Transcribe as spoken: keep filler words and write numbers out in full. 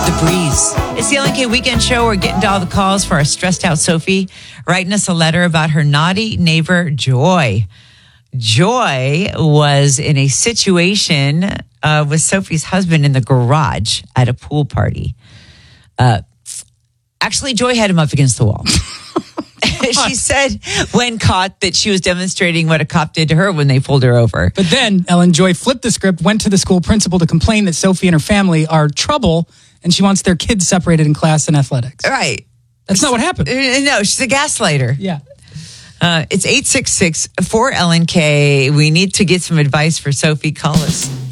The Breeze. It's the Ellen K Weekend Show. We're getting to all the calls for our stressed out Sophie writing us a letter about her naughty neighbor, Joy. Joy was in a situation uh, with Sophie's husband in the garage at a pool party. Uh, actually, Joy had him up against the wall. She said when caught that she was demonstrating what a cop did to her when they pulled her over. But then Ellen Joy flipped the script, went to the school principal to complain that Sophie and her family are trouble, and she wants their kids separated in class and athletics. Right. That's not what happened. No, she's a gaslighter. Yeah. Uh, it's eight six six, four L N K. We need to get some advice for Sophie. Call us.